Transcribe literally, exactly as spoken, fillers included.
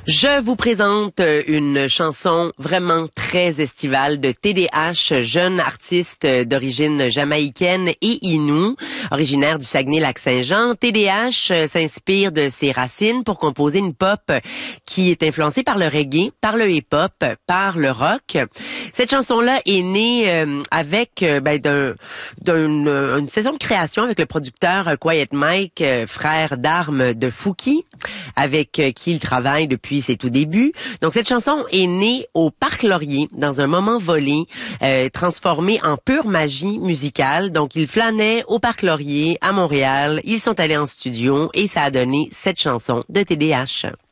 Je vous présente une chanson vraiment très estivale de T D H, jeune artiste d'origine jamaïcaine et inou, originaire du Saguenay-Lac-Saint-Jean. T D H s'inspire de ses racines pour composer une pop qui est influencée par le reggae, par le hip-hop, par le rock. Cette chanson-là est née euh, avec euh, ben, d'un, d'une une session de création avec le producteur Quiet Mike, euh, frère d'armes de Fouki, avec euh, qui il travaille depuis ses tout débuts. Donc cette chanson est née au Parc Laurier, dans un moment volé, euh, transformé en pure magie musicale. Donc ils flânaient au Parc Laurier, à Montréal, ils sont allés en studio et ça a donné cette chanson de T D H.